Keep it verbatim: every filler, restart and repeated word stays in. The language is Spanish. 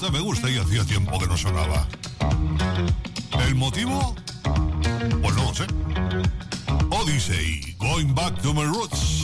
gusta, me gusta y hacía tiempo que no sonaba. ¿El motivo? Pues no lo sé. Odyssey, Going Back to My Roots.